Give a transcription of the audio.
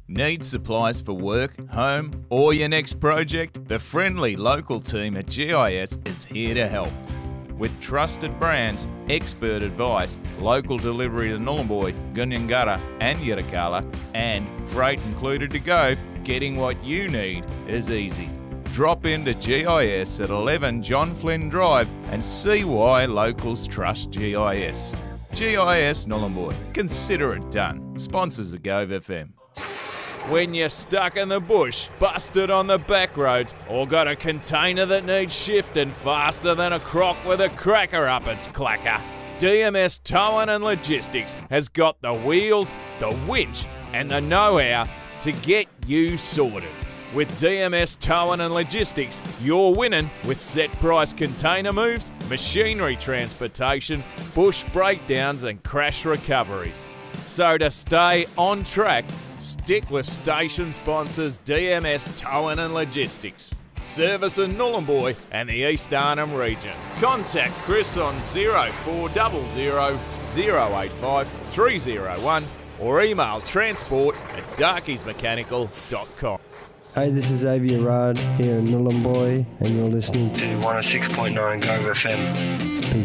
Need supplies for work, home, or your next project? The friendly local team at GIS is here to help. With trusted brands, expert advice, local delivery to Nhulunbuy, Gunyangara and Yirrkala, and freight included to go, getting what you need is easy. Drop into GIS at 11 John Flynn Drive and see why locals trust GIS. GIS Nhulunbuy. Consider it done. Sponsors of Gove FM. When you're stuck in the bush, busted on the back roads, or got a container that needs shifting faster than a croc with a cracker up its clacker, DMS Towing and Logistics has got the wheels, the winch and the know-how to get you sorted. With DMS Towing and Logistics, you're winning with set price container moves, machinery transportation, bush breakdowns and crash recoveries. So to stay on track, stick with station sponsors DMS Towing and Logistics. Service in Nhulunbuy and the East Arnhem region. Contact Chris on 0400 085 301 or email transport@darkiesmechanical.com. Hey, this is Xavier Rudd here in Nhulunbuy, and you're listening to 106.9 Gove FM. Peace.